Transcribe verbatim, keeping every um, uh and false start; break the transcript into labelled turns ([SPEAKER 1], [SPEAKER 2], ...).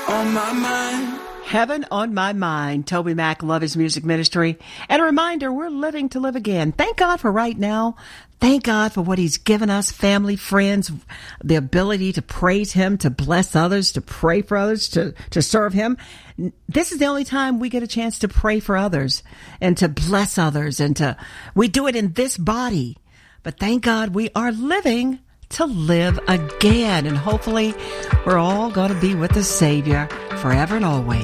[SPEAKER 1] on my mind.
[SPEAKER 2] Heaven on My Mind, Toby Mac, Love His Music Ministry. And a reminder, we're living to live again. Thank God for right now. Thank God for what He's given us, family, friends, the ability to praise Him, to bless others, to pray for others, to, to serve Him. This is the only time we get a chance to pray for others and to bless others. And to, we do it in this body. But thank God we are living to live again. And hopefully we're all going to be with the Savior forever and always.